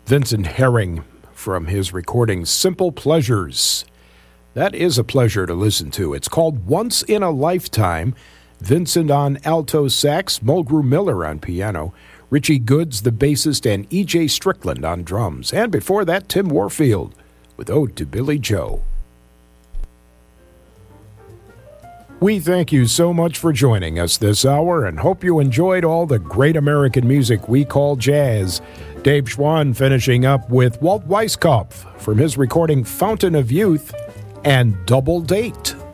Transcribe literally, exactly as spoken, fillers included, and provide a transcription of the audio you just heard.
Vincent Herring from his recording Simple Pleasures. That is a pleasure to listen to. It's called Once in a Lifetime. Vincent on alto sax, Mulgrew Miller on piano, Richie Goods, the bassist, and E J Strickland on drums. And before that, Tim Warfield with Ode to Billy Joe. We thank you so much for joining us this hour and hope you enjoyed all the great American music we call jazz. Dave Schwann finishing up with Walt Weiskopf from his recording Fountain of Youth and Double Date.